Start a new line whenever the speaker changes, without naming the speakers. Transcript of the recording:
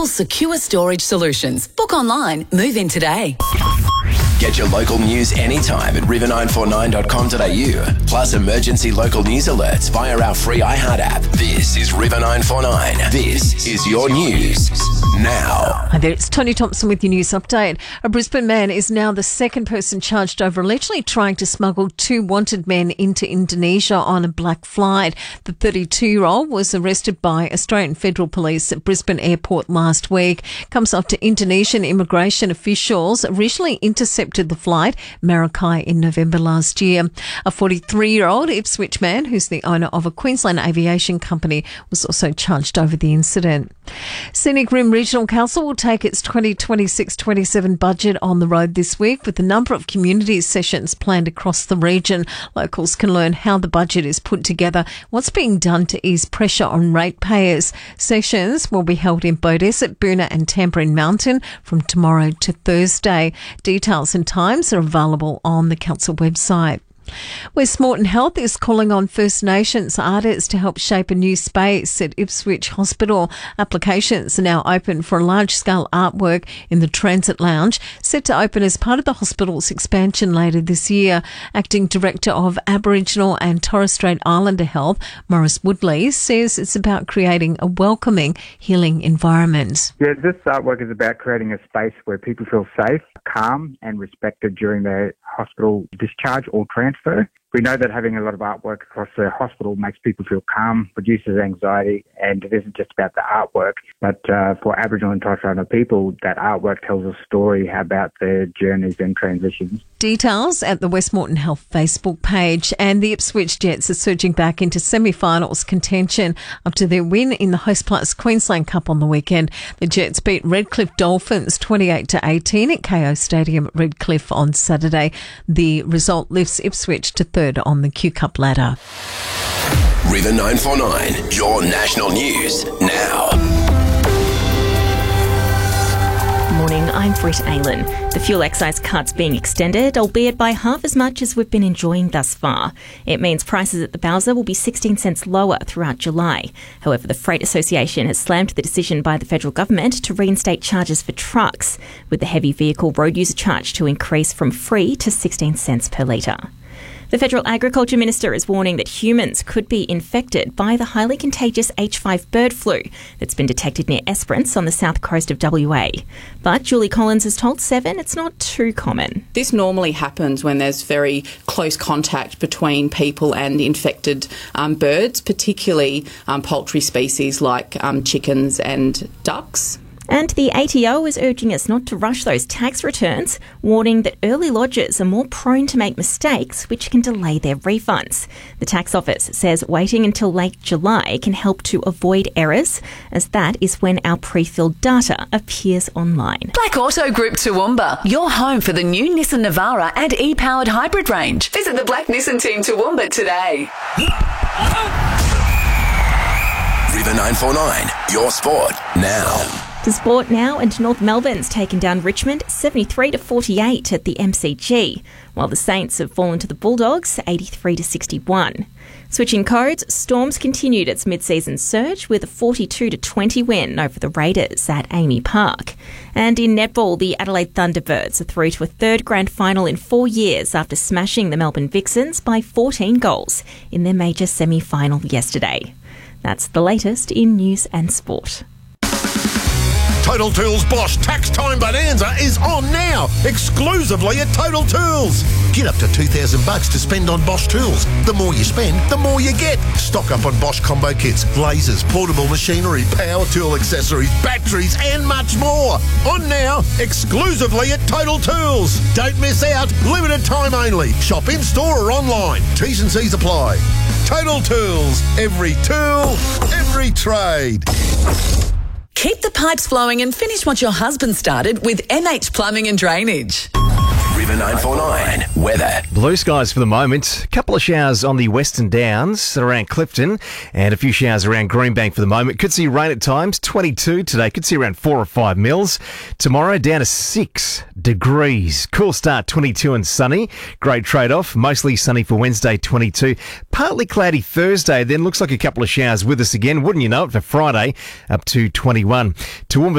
Apple Secure Storage Solutions. Book online. Move in today.
Get your local news anytime at river949.com.au. Plus emergency local news alerts via our free iHeart app. This is River 949. This is your news now.
Hi there, it's Tony Thompson with your news update. A Brisbane man is now the second person charged over allegedly trying to smuggle two wanted men into Indonesia on a black flight. The 32-year-old was arrested by Australian Federal Police at Brisbane Airport last week. Comes after Indonesian immigration officials originally intercepted the flight, Maracay, in November last year. A 43-year-old Ipswich man, who's the owner of a Queensland aviation company, was also charged over the incident. Scenic Rim Regional Council will take its 2026-27 budget on the road this week with a number of community sessions planned across the region. Locals can learn how the budget is put together, what's being done to ease pressure on ratepayers. Sessions will be held in Beaudesert, Boonah and Tamborine Mountain from tomorrow to Thursday. Details and times are available on the council website. West Moreton Health is calling on First Nations artists to help shape a new space at Ipswich Hospital. Applications are now open for a large-scale artwork in the Transit Lounge, set to open as part of the hospital's expansion later this year. Acting Director of Aboriginal and Torres Strait Islander Health, Maurice Woodley, says it's about creating a welcoming, healing environment.
Yeah, this artwork is about creating a space where people feel safe, calm and respected during their hospital discharge or transfer. We know that having a lot of artwork across the hospital makes people feel calm, reduces anxiety, and it isn't just about the artwork, but for Aboriginal and Torres Strait Islander people, that artwork tells a story about their journeys and transitions.
Details at the West Moreton Health Facebook page. And the Ipswich Jets are surging back into semi-finals contention after their win in the Hostplus Queensland Cup on the weekend. The Jets beat Redcliffe Dolphins 28-18 at KO Stadium at Redcliffe on Saturday. The result lifts Ipswich to third on the Q Cup ladder.
River 949, your national news now.
Morning, I'm Britt Aylan. The fuel excise cut's being extended, albeit by half as much as we've been enjoying thus far. It means prices at the Bowser will be 16 cents lower throughout July. However, the Freight Association has slammed the decision by the federal government to reinstate charges for trucks, with the heavy vehicle road user charge to increase from free to 16 cents per litre. The Federal Agriculture Minister is warning that humans could be infected by the highly contagious H5 bird flu that's been detected near Esperance on the south coast of WA. But Julie Collins has told Seven it's not too common.
This normally happens when there's very close contact between people and infected birds, particularly poultry species like chickens and ducks.
And the ATO is urging us not to rush those tax returns, warning that early lodgers are more prone to make mistakes, which can delay their refunds. The tax office says waiting until late July can help to avoid errors, as that is when our pre-filled data appears online.
Black Auto Group Toowoomba, your home for the new Nissan Navara and e-powered hybrid range. Visit the Black Nissan team Toowoomba today.
River 949, your sport now.
To sport now, and North Melbourne's taken down Richmond 73-48 at the MCG, while the Saints have fallen to the Bulldogs 83-61. Switching codes, Storms continued its mid-season surge with a 42-20 win over the Raiders at Amy Park. And in netball, the Adelaide Thunderbirds are through to a third grand final in 4 years after smashing the Melbourne Vixens by 14 goals in their major semi-final yesterday. That's the latest in news and sport.
Total Tools Bosch Tax Time Bonanza is on now, exclusively at Total Tools. Get up to $2,000 to spend on Bosch tools. The more you spend, the more you get. Stock up on Bosch combo kits, lasers, portable machinery, power tool accessories, batteries and much more. On now, exclusively at Total Tools. Don't miss out, limited time only. Shop in store or online. T's and C's apply. Total Tools, every tool, every trade.
Keep the pipes flowing and finish what your husband started with MH Plumbing and Drainage.
River 949 weather.
Blue skies for the moment. A couple of showers on the Western Downs around Clifton and a few showers around Greenbank for the moment. Could see rain at times, 22 today. Could see around 4 or 5 mils. Tomorrow down to 6 degrees. Cool start, 22 and sunny. Great trade-off. Mostly sunny for Wednesday, 22. Partly cloudy Thursday. Then looks like a couple of showers with us again. Wouldn't you know it, for Friday up to 21. Toowoomba